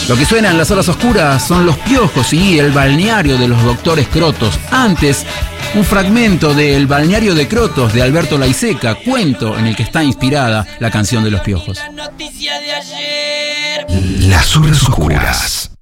Lo que suena en las horas oscuras son Los Piojos y el balneario de los doctores Crotos. Antes, un fragmento del Balneario de Crotos de Alberto Laiseca, cuento en el que está inspirada la canción de Los Piojos. Las horas oscuras.